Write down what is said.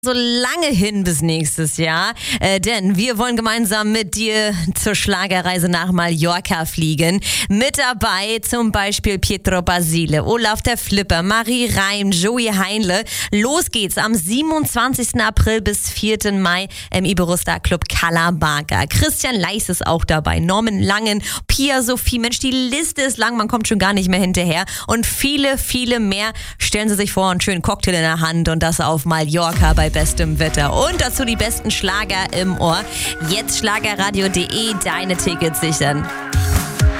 So lange hin bis nächstes Jahr, denn wir wollen gemeinsam mit dir zur Schlagerreise nach Mallorca fliegen. Mit dabei zum Beispiel Pietro Basile, Olaf der Flipper, Marie Reim, Joey Heinle. Los geht's am 27. April bis 4. Mai im Iberostar Club Cala Barca. Christian Leis ist auch dabei, Norman Langen, Pia Sophie. Mensch, die Liste ist lang, man kommt schon gar nicht mehr hinterher. Und viele, viele mehr. Stellen Sie sich vor, einen schönen Cocktail in der Hand und das auf Mallorca bei bestem Wetter. Und dazu die besten Schlager im Ohr. Jetzt schlagerradio.de, deine Tickets sichern.